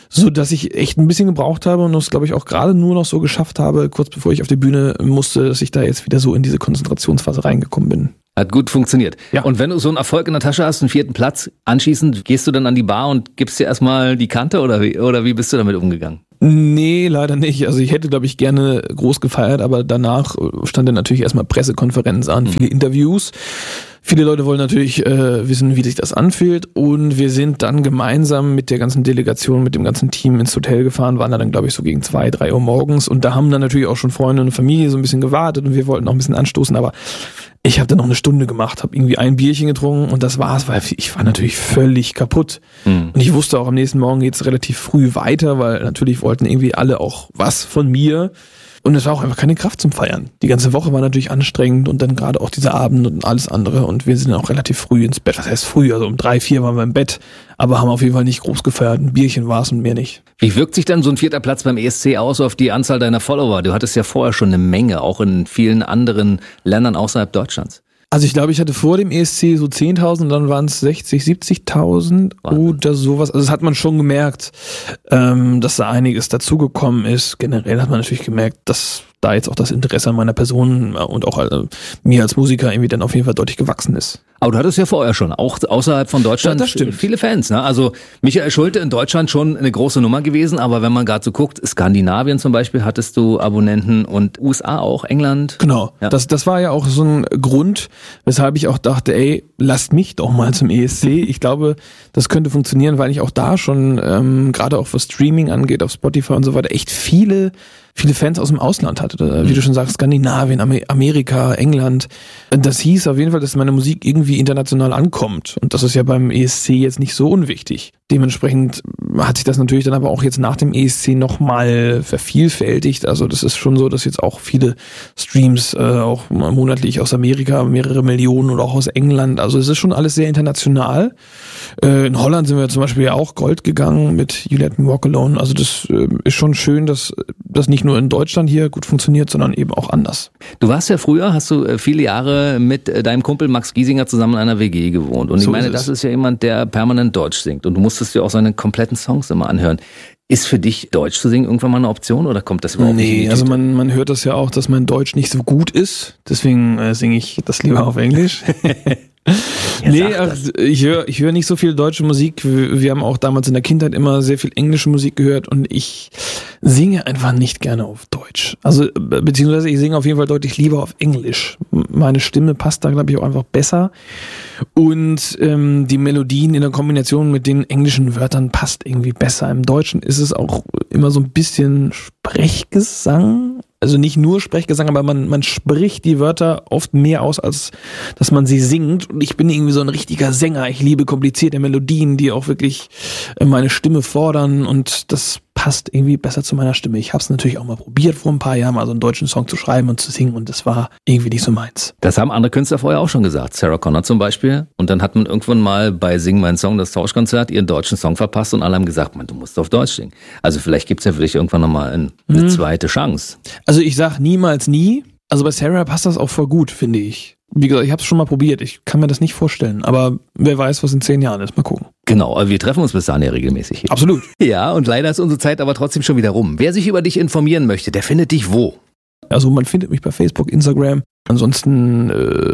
so dass ich echt ein bisschen gebraucht habe und das, glaube ich, auch gerade nur noch so geschafft habe, kurz bevor ich auf die Bühne musste, dass ich da jetzt wieder so in diese Konzentrationsphase reingekommen bin. Hat gut funktioniert. Ja. Und wenn du so einen Erfolg in der Tasche hast, einen vierten Platz, anschließend gehst du dann an die Bar und gibst dir erstmal die Kante oder wie, oder wie bist du damit umgegangen? Nee, leider nicht. Also ich hätte, glaube ich, gerne groß gefeiert, aber danach stand dann natürlich erstmal Pressekonferenz an, mhm. viele Interviews. Viele Leute wollen natürlich äh, wissen, wie sich das anfühlt und wir sind dann gemeinsam mit der ganzen Delegation, mit dem ganzen Team ins Hotel gefahren, waren da dann, glaube ich, so gegen zwei, drei Uhr morgens und da haben dann natürlich auch schon Freunde und Familie so ein bisschen gewartet und wir wollten auch ein bisschen anstoßen, aber ich habe dann noch eine Stunde gemacht, habe irgendwie ein Bierchen getrunken und das war's, weil ich war natürlich völlig kaputt. Mhm. Und ich wusste auch, am nächsten Morgen geht's relativ früh weiter, weil natürlich wollten irgendwie alle auch was von mir. Und es war auch einfach keine Kraft zum Feiern. Die ganze Woche war natürlich anstrengend und dann gerade auch dieser Abend und alles andere. Und wir sind auch relativ früh ins Bett. Was heißt früh? Also um drei, vier waren wir im Bett, aber haben auf jeden Fall nicht groß gefeiert. Ein Bierchen war es und mehr nicht. Wie wirkt sich dann so ein vierter Platz beim E S C aus auf die Anzahl deiner Follower? Du hattest ja vorher schon eine Menge, auch in vielen anderen Ländern außerhalb Deutschlands. Also ich glaube, ich hatte vor dem E S C so zehntausend, dann waren es sechzig, siebzigtausend oder sowas. Also das hat man schon gemerkt, ähm, dass da einiges dazugekommen ist. Generell hat man natürlich gemerkt, dass da jetzt auch das Interesse an meiner Person und auch äh, mir als Musiker irgendwie dann auf jeden Fall deutlich gewachsen ist. Aber du hattest ja vorher schon, auch außerhalb von Deutschland, ja, das stimmt. Viele Fans. Ne? Also Michael Schulte in Deutschland schon eine große Nummer gewesen, aber wenn man gerade so guckt, Skandinavien zum Beispiel hattest du Abonnenten und U S A auch, England. Genau, ja. das, das war ja auch so ein Grund, weshalb ich auch dachte, ey, lasst mich doch mal zum E S C. Ich glaube, das könnte funktionieren, weil ich auch da schon, ähm, gerade auch was Streaming angeht, auf Spotify und so weiter, echt viele viele Fans aus dem Ausland hatte. Wie du schon sagst, Skandinavien, Amerika, England. Das hieß auf jeden Fall, dass meine Musik irgendwie international ankommt. Und das ist ja beim E S C jetzt nicht so unwichtig. Dementsprechend hat sich das natürlich dann aber auch jetzt nach dem E S C nochmal vervielfältigt. Also das ist schon so, dass jetzt auch viele Streams äh, auch monatlich aus Amerika, mehrere Millionen oder auch aus England. Also es ist schon alles sehr international. Äh, in Holland sind wir zum Beispiel ja auch Gold gegangen mit You Let Me Walk Alone. Also das äh, ist schon schön, dass das nicht nur in Deutschland hier gut funktioniert, sondern eben auch anders. Du warst ja früher, hast du viele Jahre mit deinem Kumpel Max Giesinger zusammen in einer W G gewohnt. Und ich so meine, ist das ist ja jemand, der permanent Deutsch singt. Und du musstest dir auch seine kompletten Songs immer anhören. Ist für dich Deutsch zu singen irgendwann mal eine Option oder kommt das überhaupt nee, nicht? Nee, also man, man hört das ja auch, dass mein Deutsch nicht so gut ist. Deswegen äh, singe ich das lieber auf Englisch. Ja, nee, also ich höre ich höre nicht so viel deutsche Musik. Wir, wir haben auch damals in der Kindheit immer sehr viel englische Musik gehört und ich singe einfach nicht gerne auf Deutsch. Also beziehungsweise ich singe auf jeden Fall deutlich lieber auf Englisch. Meine Stimme passt da, glaube ich, auch einfach besser. Und ähm, die Melodien in der Kombination mit den englischen Wörtern passt irgendwie besser. Im Deutschen ist es auch immer so ein bisschen Sprechgesang. Also nicht nur Sprechgesang, aber man, man spricht die Wörter oft mehr aus, als dass man sie singt. Und ich bin irgendwie so ein richtiger Sänger. Ich liebe komplizierte Melodien, die auch wirklich meine Stimme fordern. Und das passt irgendwie besser zu meiner Stimme. Ich habe es natürlich auch mal probiert, vor ein paar Jahren mal so einen deutschen Song zu schreiben und zu singen. Und das war irgendwie nicht so meins. Das haben andere Künstler vorher auch schon gesagt. Sarah Connor zum Beispiel. Und dann hat man irgendwann mal bei Sing Mein Song, das Tauschkonzert, ihren deutschen Song verpasst und alle haben gesagt, man, du musst auf Deutsch singen. Also vielleicht gibt's ja für dich irgendwann nochmal eine hm. zweite Chance. Also ich sag niemals nie. Also bei Sarah passt das auch voll gut, finde ich. Wie gesagt, ich habe es schon mal probiert. Ich kann mir das nicht vorstellen. Aber wer weiß, was in zehn Jahren ist. Mal gucken. Genau, aber wir treffen uns bis dahin ja regelmäßig hier. Absolut. Ja, und leider ist unsere Zeit aber trotzdem schon wieder rum. Wer sich über dich informieren möchte, der findet dich wo? Also man findet mich bei Facebook, Instagram. Ansonsten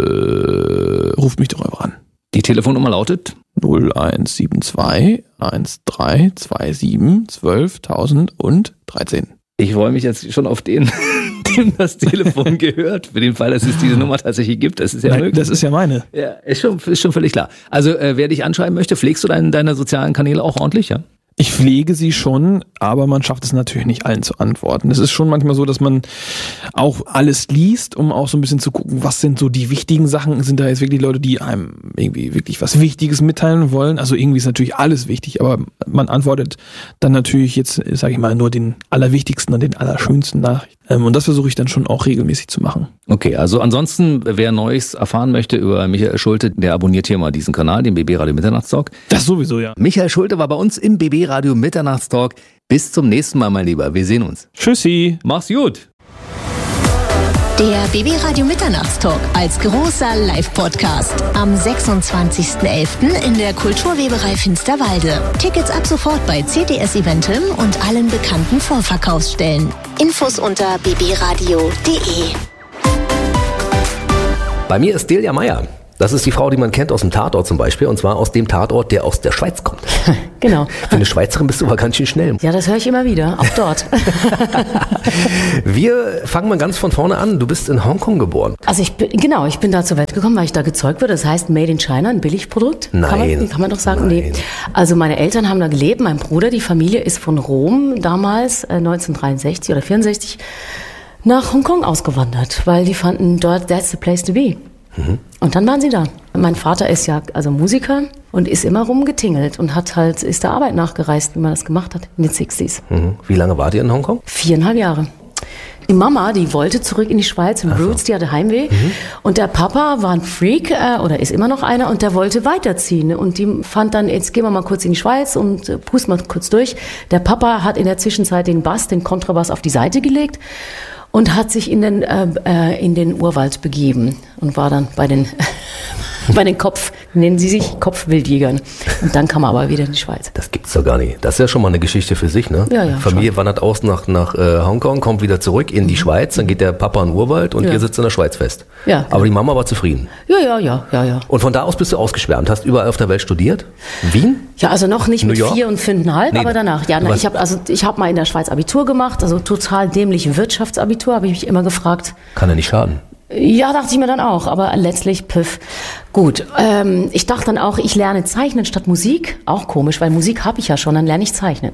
äh, ruft mich doch einfach an. Die Telefonnummer lautet null eins sieben zwei eins drei zwei sieben zwölf und dreizehn. Ich freue mich jetzt schon auf den, dem das Telefon gehört, für den Fall, dass es diese Nummer tatsächlich gibt. Das ist ja Nein, möglich. Das ist ja meine. Ja, ist schon, ist schon völlig klar. Also äh, wer dich anschreiben möchte, pflegst du deine, deine sozialen Kanäle auch ordentlich, ja? Ich pflege sie schon, aber man schafft es natürlich nicht allen zu antworten. Es ist schon manchmal so, dass man auch alles liest, um auch so ein bisschen zu gucken, was sind so die wichtigen Sachen. Sind da jetzt wirklich Leute, die einem irgendwie wirklich was Wichtiges mitteilen wollen? Also irgendwie ist natürlich alles wichtig, aber man antwortet dann natürlich jetzt, sage ich mal, nur den allerwichtigsten und den allerschönsten Nachrichten. Und das versuche ich dann schon auch regelmäßig zu machen. Okay, also ansonsten, wer Neues erfahren möchte über Michael Schulte, der abonniert hier mal diesen Kanal, den B B Radio Mitternachtstalk. Das sowieso, ja. Michael Schulte war bei uns im B B Radio Mitternachtstalk. Bis zum nächsten Mal, mein Lieber. Wir sehen uns. Tschüssi. Mach's gut. Der B B Radio Mitternachtstalk als großer Live-Podcast am sechsundzwanzigsten elften in der Kulturweberei Finsterwalde. Tickets ab sofort bei C T S Eventim und allen bekannten Vorverkaufsstellen. Infos unter b b radio punkt de. Bei mir ist Delia Meyer. Das ist die Frau, die man kennt aus dem Tatort zum Beispiel, und zwar aus dem Tatort, der aus der Schweiz kommt. Genau. Für eine Schweizerin bist du aber ganz schön schnell. Ja, das höre ich immer wieder, auch dort. Wir fangen mal ganz von vorne an. Du bist in Hongkong geboren. Also ich bin, genau, ich bin da zur Welt gekommen, weil ich da gezeugt wurde. Das heißt Made in China, ein Billigprodukt. Nein. Kann man, kann man doch sagen. Nein. Nee. Also meine Eltern haben da gelebt, mein Bruder, die Familie ist von Rom damals, äh, neunzehnhundertdreiundsechzig oder vierundsechzig, nach Hongkong ausgewandert, weil die fanden dort, that's the place to be. Mhm. Und dann waren sie da. Mein Vater ist ja also Musiker und ist immer rumgetingelt und hat halt, ist der Arbeit nachgereist, wie man das gemacht hat in den sechziger. Mhm. Wie lange wart ihr in Hongkong? Viereinhalb Jahre. Die Mama, die wollte zurück in die Schweiz, in Roots, die hatte Heimweh. Mhm. Und der Papa war ein Freak, äh, oder ist immer noch einer, und der wollte weiterziehen. Und die fand dann, jetzt gehen wir mal kurz in die Schweiz und äh, pusten mal kurz durch. Der Papa hat in der Zwischenzeit den Bass, den Kontrabass auf die Seite gelegt und hat sich in den, äh, in den Urwald begeben und war dann bei den, bei den Kopf, nennen sie sich Kopfwildjägern. Und dann kam er aber wieder in die Schweiz. Das gibt's doch gar nicht. Das ist ja schon mal eine Geschichte für sich, ne? Ja, ja, Familie schon. wandert aus nach, nach äh, Hongkong, kommt wieder zurück in die Schweiz, dann geht der Papa in den Urwald und Ja. ihr sitzt in der Schweiz fest. Ja, genau. Aber die Mama war zufrieden. Ja, ja, ja, ja, ja. Und von da aus bist du ausgeschwärmt, hast überall auf der Welt studiert? Wien? Ja, also noch nicht New mit York? vier und fünfeinhalb, Nee, aber danach. Ja, du na, warst- ich habe also ich habe mal in der Schweiz Abitur gemacht, also total dämlich Wirtschaftsabitur, habe ich mich immer gefragt. Kann ja nicht schaden. Ja, dachte ich mir dann auch, aber letztlich piff. Gut, ähm, ich dachte dann auch, ich lerne Zeichnen statt Musik. Auch komisch, weil Musik habe ich ja schon, dann lerne ich Zeichnen.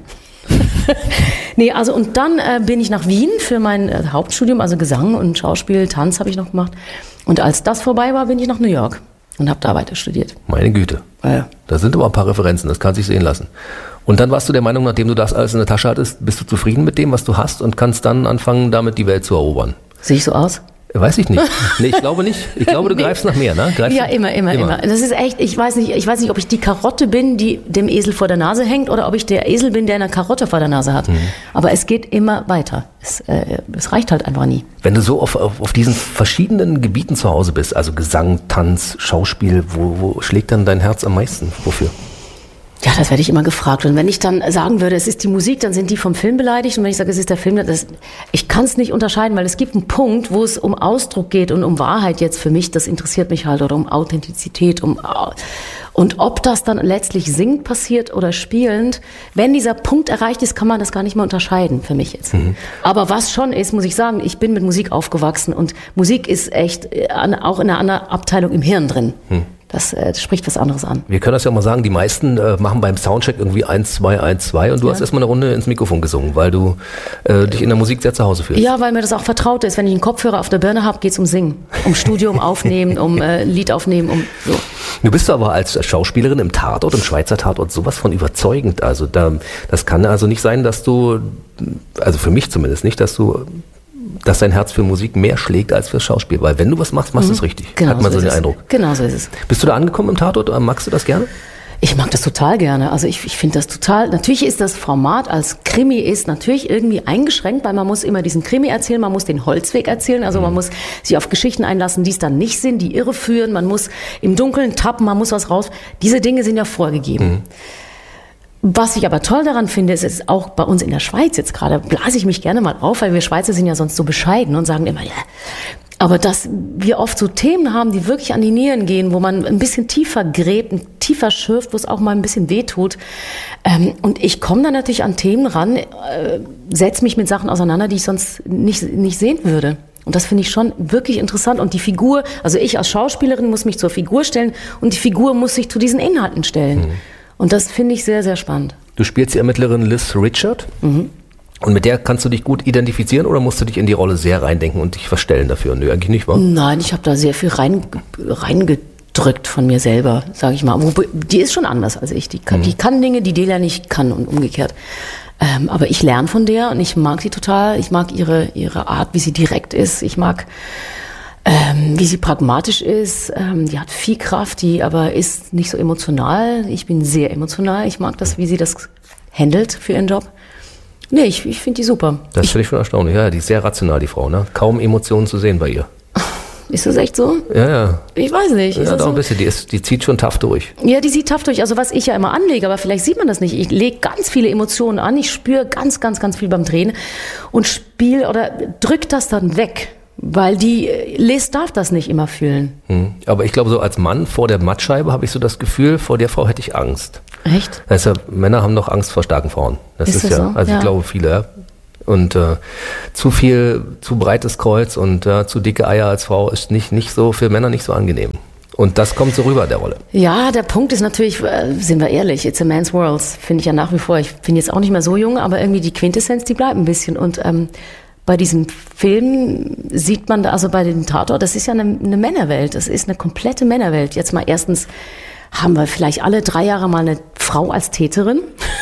Nee, also und dann äh, bin ich nach Wien für mein äh, Hauptstudium, also Gesang und Schauspiel, Tanz habe ich noch gemacht. Und als das vorbei war, bin ich nach New York und habe da weiter studiert. Meine Güte. Ja. Da sind aber ein paar Referenzen, das kann sich sehen lassen. Und dann warst du der Meinung, nachdem du das alles in der Tasche hattest, bist du zufrieden mit dem, was du hast und kannst dann anfangen, damit die Welt zu erobern? Sehe ich so aus? Weiß ich nicht. Nee, ich glaube nicht. Ich glaube, du Nee. greifst nach mehr, ne? Greifst Ja, du- immer, immer, immer, Das ist echt, ich weiß nicht, ich weiß nicht, ob ich die Karotte bin, die dem Esel vor der Nase hängt, oder ob ich der Esel bin, der eine Karotte vor der Nase hat. Mhm. Aber es geht immer weiter. Es, äh, es reicht halt einfach nie. Wenn du so auf, auf, auf diesen verschiedenen Gebieten zu Hause bist, also Gesang, Tanz, Schauspiel, wo, wo schlägt dann dein Herz am meisten? Wofür? Ja, das werde ich immer gefragt. Und wenn ich dann sagen würde, es ist die Musik, dann sind die vom Film beleidigt. Und wenn ich sage, es ist der Film, das, ich kann es nicht unterscheiden, weil es gibt einen Punkt, wo es um Ausdruck geht und um Wahrheit jetzt für mich. Das interessiert mich halt, oder um Authentizität. Um, und ob das dann letztlich singend passiert oder spielend, wenn dieser Punkt erreicht ist, kann man das gar nicht mehr unterscheiden für mich jetzt. Mhm. Aber was schon ist, muss ich sagen, ich bin mit Musik aufgewachsen und Musik ist echt auch in einer anderen Abteilung im Hirn drin. Mhm. Das, äh, das spricht was anderes an. Wir können das ja mal sagen, die meisten äh, machen beim Soundcheck irgendwie eins, zwei, eins, zwei und du Ja. hast erstmal eine Runde ins Mikrofon gesungen, weil du äh, dich in der Musik sehr zu Hause fühlst. Ja, weil mir das auch vertraut ist. Wenn ich einen Kopfhörer auf der Birne habe, geht's um Singen. Um Studio, um Aufnehmen, um äh, Lied aufnehmen, um so. Du bist aber als Schauspielerin im Tatort, im Schweizer Tatort, sowas von überzeugend. Also da, das kann also nicht sein, dass du, also für mich zumindest nicht, dass du, dass dein Herz für Musik mehr schlägt als fürs Schauspiel. Weil wenn du was machst, machst du es richtig. Genau Hat man so ist den es. Eindruck. Genau so ist es. Bist du da angekommen im Tatort? Magst du das gerne? Ich mag das total gerne. Also ich, ich finde das total, natürlich ist das Format als Krimi ist natürlich irgendwie eingeschränkt, weil man muss immer diesen Krimi erzählen, man muss den Holzweg erzählen, also man muss sich auf Geschichten einlassen, die es dann nicht sind, die irreführen, man muss im Dunkeln tappen, man muss was raus. Diese Dinge sind ja vorgegeben. Mhm. Was ich aber toll daran finde, ist, ist auch bei uns in der Schweiz jetzt gerade, blase ich mich gerne mal auf, weil wir Schweizer sind ja sonst so bescheiden und sagen immer, ja, aber dass wir oft so Themen haben, die wirklich an die Nieren gehen, wo man ein bisschen tiefer gräbt, tiefer schürft, wo es auch mal ein bisschen wehtut. Ähm, und ich komme dann natürlich an Themen ran, äh, setze mich mit Sachen auseinander, die ich sonst nicht, nicht sehen würde. Und das finde ich schon wirklich interessant. Und die Figur, also ich als Schauspielerin muss mich zur Figur stellen und die Figur muss sich zu diesen Inhalten stellen. Mhm. Und das finde ich sehr, sehr spannend. Du spielst die Ermittlerin Liz Richard. Mhm. Und mit der kannst du dich gut identifizieren oder musst du dich in die Rolle sehr reindenken und dich verstellen dafür? Nö, eigentlich nicht, wa? Nein, ich habe da sehr viel rein, reingedrückt von mir selber, sage ich mal. Die ist schon anders als ich. Die kann, mhm. die kann Dinge, die Delia nicht kann und umgekehrt. Ähm, aber ich lerne von der und ich mag sie total. Ich mag ihre, ihre Art, wie sie direkt ist. Ich mag, ähm, wie sie pragmatisch ist. Ähm, die hat viel Kraft, die aber ist nicht so emotional. Ich bin sehr emotional. Ich mag das, wie sie das handelt für ihren Job. Nee, ich, ich finde die super. Das finde ich schon erstaunlich. Ja, die ist sehr rational, die Frau. Ne? Kaum Emotionen zu sehen bei ihr. Ist das echt so? Ja, ja. Ich weiß nicht. Ist ja, das doch so? ein bisschen. Die, ist, die zieht schon tough durch. Ja, die sieht tough durch. Also was ich ja immer anlege, aber vielleicht sieht man das nicht. Ich lege ganz viele Emotionen an. Ich spüre ganz, ganz, ganz viel beim Drehen und spiele oder drück das dann weg. Weil die Liz darf das nicht immer fühlen. Hm. Aber ich glaube, so als Mann vor der Mattscheibe habe ich so das Gefühl, vor der Frau hätte ich Angst. Echt? Das ist ja, Männer haben doch Angst vor starken Frauen. Das ist, Ist das ja, so? also Ja. ich glaube viele. Ja. Und äh, zu viel, zu breites Kreuz und äh, zu dicke Eier als Frau ist nicht, nicht so für Männer nicht so angenehm. Und das kommt so rüber, der Rolle. Ja, der Punkt ist natürlich, äh, sind wir ehrlich, it's a man's world, finde ich ja nach wie vor. Ich bin jetzt auch nicht mehr so jung, aber irgendwie die Quintessenz, die bleibt ein bisschen. Und ähm, bei diesem Film sieht man, da, also bei dem Tatort, das ist ja eine, eine Männerwelt, das ist eine komplette Männerwelt. Jetzt mal erstens haben wir vielleicht alle drei Jahre mal eine Frau als Täterin.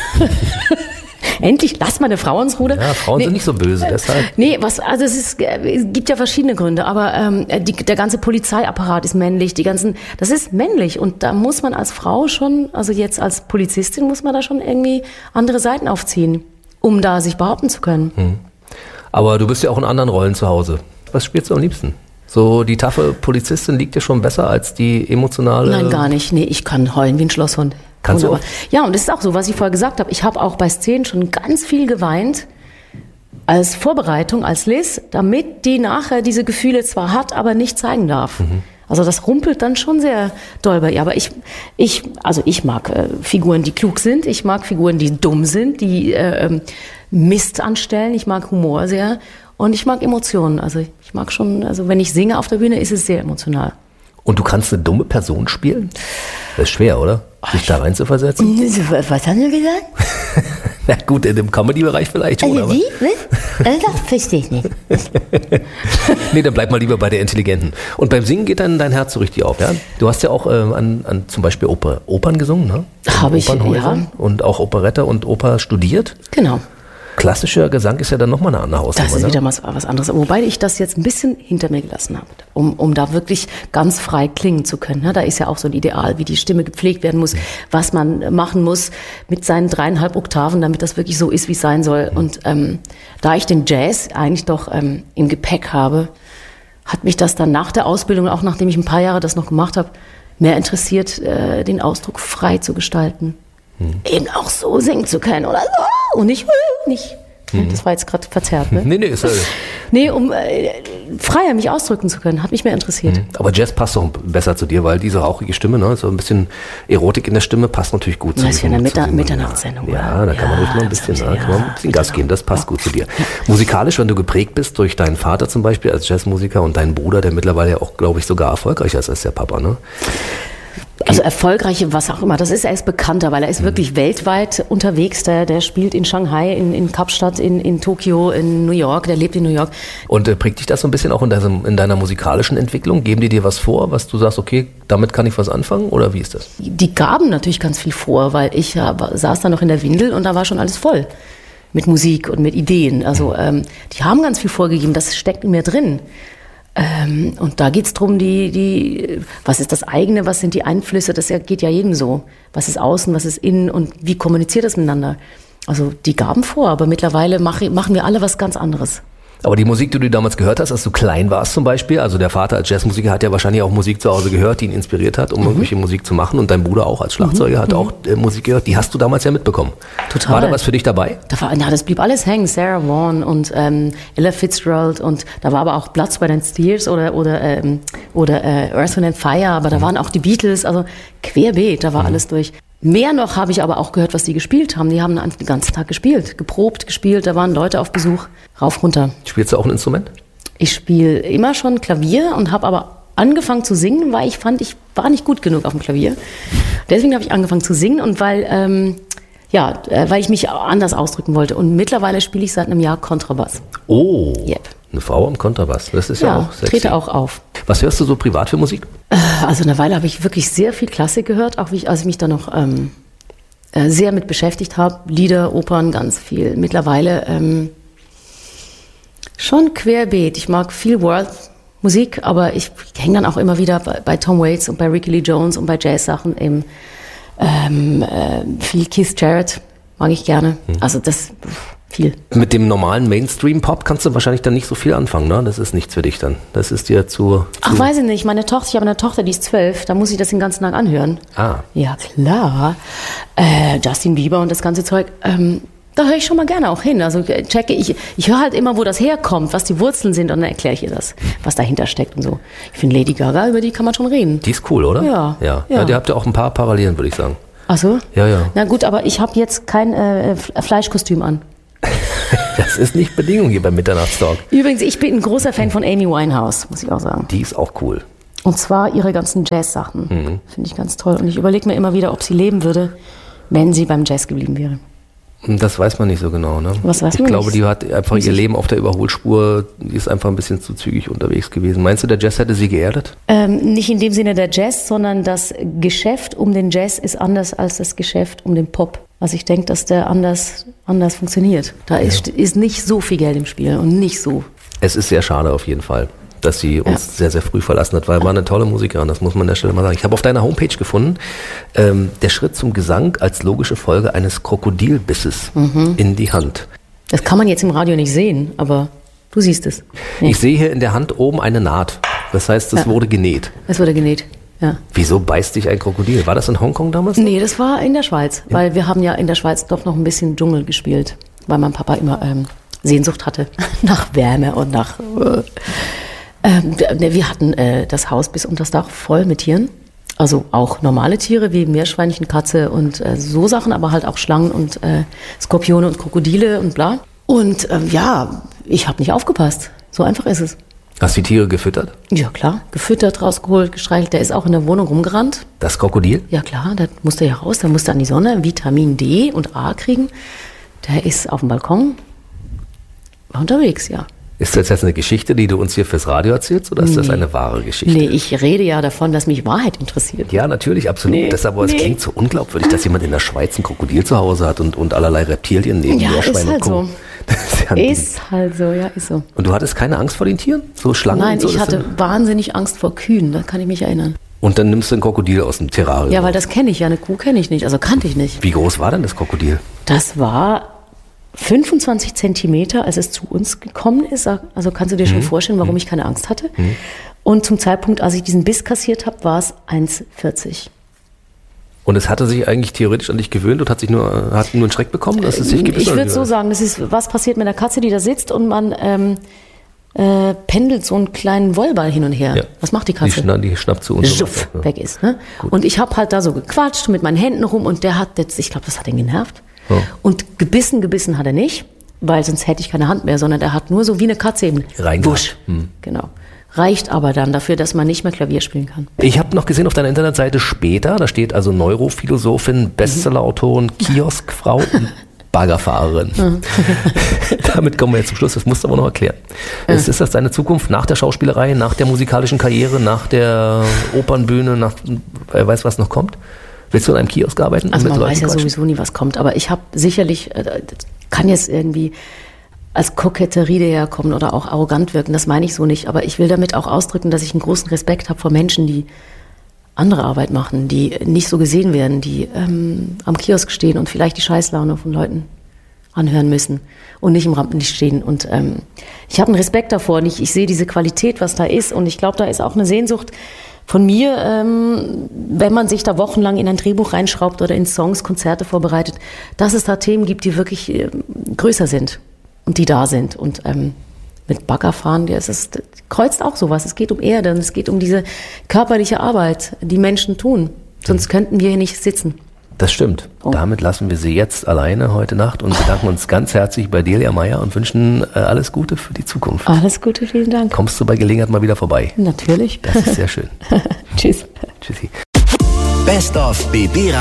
Endlich, lass mal eine Frau ins Ruder. Ja, Frauen nee, sind nicht so böse, deshalb. Nee, was, also es, ist, es gibt ja verschiedene Gründe, aber ähm, die, der ganze Polizeiapparat ist männlich, die ganzen, das ist männlich und da muss man als Frau schon, also jetzt als Polizistin muss man da schon irgendwie andere Seiten aufziehen, um da sich behaupten zu können. Hm. Aber du bist ja auch in anderen Rollen zu Hause. Was spielst du am liebsten? So, die taffe Polizistin liegt dir schon besser als die emotionale? Nein, gar nicht. Nee, ich kann heulen wie ein Schlosshund. Kannst du auch? Ja, und das ist auch so, was ich vorher gesagt habe. Ich habe auch bei Szenen schon ganz viel geweint als Vorbereitung, als Liz, damit die nachher diese Gefühle zwar hat, aber nicht zeigen darf. Mhm. Also das rumpelt dann schon sehr doll bei ihr. Aber ich, ich, also ich mag äh, Figuren, die klug sind. Ich mag Figuren, die dumm sind, die äh, Mist anstellen. Ich mag Humor sehr. Und ich mag Emotionen. Also ich mag schon, also wenn ich singe auf der Bühne, ist es sehr emotional. Und du kannst eine dumme Person spielen? Das ist schwer, oder? Sich da rein zu versetzen? Was haben Sie gesagt? Na gut, in dem Comedy-Bereich vielleicht schon. Also aber wie? Was? Das verstehe ich nicht. Nee, dann bleib mal lieber bei der Intelligenten. Und beim Singen geht dann dein Herz so richtig auf, ja? Du hast ja auch äh, an, an zum Beispiel Oper, Opern gesungen, ne? Habe ich, ja. Und auch Operette und Oper studiert. Genau. Klassischer Gesang ist ja dann nochmal eine andere Hausnummer. Das ist ne? wieder was, was anderes. Wobei ich das jetzt ein bisschen hinter mir gelassen habe, um, um da wirklich ganz frei klingen zu können. Da ist ja auch so ein Ideal, wie die Stimme gepflegt werden muss, was man machen muss mit seinen dreieinhalb Oktaven, damit das wirklich so ist, wie es sein soll. Und ähm, da ich den Jazz eigentlich doch ähm, im Gepäck habe, hat mich das dann nach der Ausbildung, auch nachdem ich ein paar Jahre das noch gemacht habe, mehr interessiert, äh, den Ausdruck frei zu gestalten. Hm. Eben auch so singen zu können oder so und nicht, nicht. Hm. Das war jetzt gerade verzerrt, ne? Nee, nee, ist halt Nee, um äh, freier mich ausdrücken zu können, hat mich mehr interessiert. Hm. Aber Jazz passt doch besser zu dir, weil diese rauchige Stimme, ne, so ein bisschen Erotik in der Stimme passt natürlich gut zu dir. Das ist ja eine Mitta- Mitternachtssendung, Ja, oder? da kann man Ja, ruhig mal ein bisschen, das ja, kann man ein bisschen Gas geben, das passt Ja. gut zu dir. Musikalisch, wenn du geprägt bist durch deinen Vater zum Beispiel als Jazzmusiker und deinen Bruder, der mittlerweile ja auch, glaube ich, sogar erfolgreicher ist als der Papa, ne? Also erfolgreiche, was auch immer. Das ist, er ist bekannter, weil er ist wirklich weltweit unterwegs. Der, der spielt in Shanghai, in, in Kapstadt, in, in Tokio, in New York. Der lebt in New York. Und äh, prägt dich das so ein bisschen auch in, deinem, in deiner musikalischen Entwicklung? Geben die dir was vor, was du sagst, okay, damit kann ich was anfangen? Oder wie ist das? Die gaben natürlich ganz viel vor, weil ich ja, saß da noch in der Windel und da war schon alles voll mit Musik und mit Ideen. Also ähm, die haben ganz viel vorgegeben. Das steckt in mir drin. Ähm, und da geht's drum, die, die, was ist das eigene, was sind die Einflüsse, das geht ja jedem so. Was ist außen, was ist innen und wie kommuniziert das miteinander? Also die gaben vor, aber mittlerweile mach, machen wir alle was ganz anderes. Aber die Musik, die du damals gehört hast, als du klein warst zum Beispiel, also der Vater als Jazzmusiker hat ja wahrscheinlich auch Musik zu Hause gehört, die ihn inspiriert hat, um mhm. irgendwelche Musik zu machen, und dein Bruder auch als Schlagzeuger mhm. hat auch äh, Musik gehört, die hast du damals ja mitbekommen. Total. War da was für dich dabei? Da war, na, das blieb alles hängen, Sarah Vaughan und ähm, Ella Fitzgerald, und da war aber auch Platz bei den Steers oder oder ähm, oder äh, Earth, Wind and Fire, aber da mhm. waren auch die Beatles, also querbeet, da war mhm. alles durch. Mehr noch habe ich aber auch gehört, was die gespielt haben. Die haben den ganzen Tag gespielt, geprobt, gespielt. Da waren Leute auf Besuch, rauf, runter. Spielst du auch ein Instrument? Ich spiele immer schon Klavier und habe aber angefangen zu singen, weil ich fand, ich war nicht gut genug auf dem Klavier. Deswegen habe ich angefangen zu singen und weil, ähm, ja, äh, weil ich mich anders ausdrücken wollte. Und mittlerweile spiele ich seit einem Jahr Kontrabass. Oh, yep. Eine Frau am Kontrabass. Das ist ja, ja auch sexy. Trete auch auf. Was hörst du so privat für Musik? Also eine Weile habe ich wirklich sehr viel Klassik gehört, auch wie ich, als ich mich da noch ähm, äh, sehr mit beschäftigt habe. Lieder, Opern, ganz viel. Mittlerweile ähm, schon querbeet. Ich mag viel World-Musik, aber ich hänge dann auch immer wieder bei, bei Tom Waits und bei Ricky Lee Jones und bei Jazz-Sachen eben. Ähm, äh, viel Keith Jarrett mag ich gerne. Hm. Also das Viel. Mit dem normalen Mainstream-Pop kannst du wahrscheinlich dann nicht so viel anfangen, ne? Das ist nichts für dich dann. Das ist dir zu... zu Ach, weiß ich nicht. Meine Tochter, ich habe eine Tochter, die ist zwölf, da muss ich das den ganzen Tag anhören. Ah. Ja, klar. Äh, Justin Bieber und das ganze Zeug, ähm, da höre ich schon mal gerne auch hin. Also checke ich, ich höre halt immer, wo das herkommt, was die Wurzeln sind und dann erkläre ich ihr das, was dahinter steckt und so. Ich finde Lady Gaga, über die kann man schon reden. Die ist cool, oder? Ja. Ja, ja. ja die habt ja auch ein paar Parallelen, würde ich sagen. Ach so? Ja, ja. Na gut, aber ich habe jetzt kein äh, Fleischkostüm an. Das ist nicht Bedingung hier beim Mitternachtstalk. Übrigens, ich bin ein großer Fan von Amy Winehouse, muss ich auch sagen. Die ist auch cool. Und zwar ihre ganzen Jazz-Sachen. Mhm. Finde ich ganz toll. Und ich überlege mir immer wieder, ob sie leben würde, wenn sie beim Jazz geblieben wäre. Das weiß man nicht so genau, ne? Was weiß ich man glaube, nicht? die hat einfach ihr Leben auf der Überholspur, die ist einfach ein bisschen zu zügig unterwegs gewesen. Meinst du, der Jazz hätte sie geerdet? Ähm, nicht in dem Sinne der Jazz, sondern das Geschäft um den Jazz ist anders als das Geschäft um den Pop. Also ich denke, dass der anders, anders funktioniert. Da ja. ist, ist nicht so viel Geld im Spiel und nicht so. Es ist sehr schade auf jeden Fall, dass sie uns ja. sehr, sehr früh verlassen hat, weil war eine tolle Musikerin, das muss man an der Stelle mal sagen. Ich habe auf deiner Homepage gefunden, ähm, der Schritt zum Gesang als logische Folge eines Krokodilbisses mhm. in die Hand. Das kann man jetzt im Radio nicht sehen, aber du siehst es. Ja. Ich sehe hier in der Hand oben eine Naht. Das heißt, es ja. wurde genäht. Es wurde genäht, ja. Wieso beißt dich ein Krokodil? War das in Hongkong damals? Nee, das war in der Schweiz, ja. weil wir haben ja in der Schweiz doch noch ein bisschen Dschungel gespielt, weil mein Papa immer ähm, Sehnsucht hatte nach Wärme und nach... Äh, Ähm, wir hatten äh, das Haus bis unter das Dach voll mit Tieren. Also auch normale Tiere wie Meerschweinchen, Katze und äh, so Sachen, aber halt auch Schlangen und äh, Skorpione und Krokodile und bla. Und ähm, ja, ich habe nicht aufgepasst. So einfach ist es. Hast du die Tiere gefüttert? Ja, klar. Gefüttert, rausgeholt, gestreichelt. Der ist auch in der Wohnung rumgerannt. Das Krokodil? Ja, klar. Der musste ja raus. Der musste an die Sonne Vitamin D und A kriegen. Der ist auf dem Balkon. War unterwegs, ja. Ist das jetzt eine Geschichte, die du uns hier fürs Radio erzählst, oder ist nee. das eine wahre Geschichte? Nee, ich rede ja davon, dass mich Wahrheit interessiert. Ja, natürlich, absolut. Nee, das aber, es nee. klingt so unglaubwürdig, dass jemand in der Schweiz ein Krokodil zu Hause hat und, und allerlei Reptilien neben ja, Meerschweine und Co. So. Ist, ja ist halt so, ja, ist so. Und du hattest keine Angst vor den Tieren? So Schlangen Nein, und so? ich hatte sind... wahnsinnig Angst vor Kühen, da kann ich mich erinnern. Und dann nimmst du ein Krokodil aus dem Terrarium? Ja, weil das kenne ich ja, eine Kuh kenne ich nicht, also kannte ich nicht. Wie groß war denn das Krokodil? Das war fünfundzwanzig Zentimeter, als es zu uns gekommen ist. Also kannst du dir schon mhm. vorstellen, warum ich keine Angst hatte. Mhm. Und zum Zeitpunkt, als ich diesen Biss kassiert habe, war es eins vierzig. Und es hatte sich eigentlich theoretisch an dich gewöhnt und hat sich nur, hat nur einen Schreck bekommen, dass es sich gebissen hat? Ich würde so sagen, das ist, was passiert mit einer Katze, die da sitzt und man ähm, äh, pendelt so einen kleinen Wollball hin und her. Ja. Was macht die Katze? Die, schna- die schnappt zu uns. Schuff, ja. weg ist. Ne? Und ich habe halt da so gequatscht mit meinen Händen rum und der hat jetzt, ich glaube, das hat ihn genervt. Oh. Und gebissen, gebissen hat er nicht, weil sonst hätte ich keine Hand mehr, sondern er hat nur so wie eine Katze eben. Reingehauen. Hm. Genau. Reicht aber dann dafür, dass man nicht mehr Klavier spielen kann. Ich habe noch gesehen auf deiner Internetseite später, da steht also Neurophilosophin, Bestsellerautorin, Kioskfrau und Baggerfahrerin. Mhm. Damit kommen wir jetzt zum Schluss, das musst du aber noch erklären. Mhm. Ist, ist das deine Zukunft nach der Schauspielerei, nach der musikalischen Karriere, nach der Opernbühne, nach wer weiß, was noch kommt? Willst du in einem Kiosk arbeiten? Also man weiß ja sowieso nie, was kommt, aber ich habe sicherlich, äh, kann jetzt irgendwie als Koketterie daherkommen oder auch arrogant wirken, das meine ich so nicht, aber ich will damit auch ausdrücken, dass ich einen großen Respekt habe vor Menschen, die andere Arbeit machen, die nicht so gesehen werden, die ähm, am Kiosk stehen und vielleicht die Scheißlaune von Leuten anhören müssen und nicht im Rampenlicht stehen. Und ähm, ich habe einen Respekt davor und ich, ich sehe diese Qualität, was da ist, und ich glaube, da ist auch eine Sehnsucht von mir, ähm, wenn man sich da wochenlang in ein Drehbuch reinschraubt oder in Songs, Konzerte vorbereitet, dass es da Themen gibt, die wirklich äh, größer sind und die da sind. Und ähm, mit Baggerfahren, ja, es ist, kreuzt auch sowas. Es geht um Erde und es geht um diese körperliche Arbeit, die Menschen tun. Sonst könnten wir hier nicht sitzen. Das stimmt. Oh. Damit lassen wir Sie jetzt alleine heute Nacht und bedanken uns ganz herzlich bei Delia Meyer und wünschen äh, alles Gute für die Zukunft. Alles Gute, vielen Dank. Kommst du bei Gelegenheit mal wieder vorbei? Natürlich. Das ist sehr schön. Tschüss. Tschüssi. Best of B B